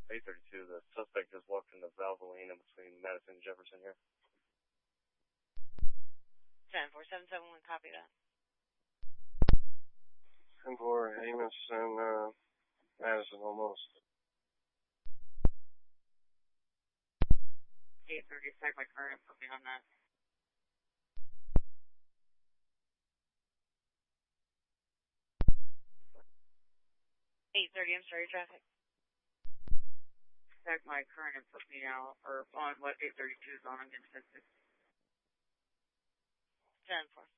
832, the suspect just walked into Valvoline in between Madison and Jefferson here. 10-4-7-7-1, copy that. 10-4, Amos and Madison almost. 830, check my current, put me on that. 830, I'm sorry, traffic. Check my current and put me out, or on what 832 is on, I'm going to 10-4.